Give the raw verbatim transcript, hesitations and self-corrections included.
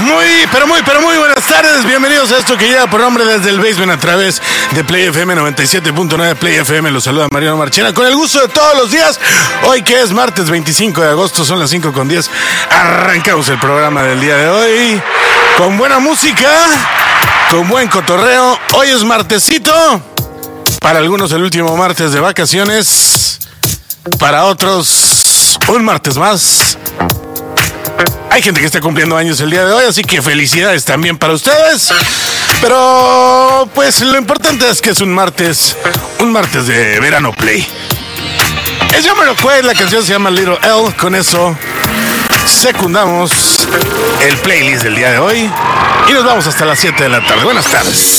Muy, pero muy, pero muy buenas tardes. Bienvenidos a esto que llega por nombre desde el basement a través de Play F M noventa y siete punto nueve. Play F M los saluda Mariano Marchena con el gusto de todos los días. Hoy que es martes veinticinco de agosto, son las cinco con diez. Arrancamos el programa del día de hoy con buena música, con buen cotorreo. Hoy es martesito. Para algunos el último martes de vacaciones. Para otros un martes más. Hay gente que está cumpliendo años el día de hoy, así que felicidades también para ustedes. Pero pues lo importante es que es un martes, un martes de verano play. Es Jamiroquai, la canción se llama Little L. Con eso secundamos el playlist del día de hoy y nos vamos hasta las siete de la tarde. Buenas tardes.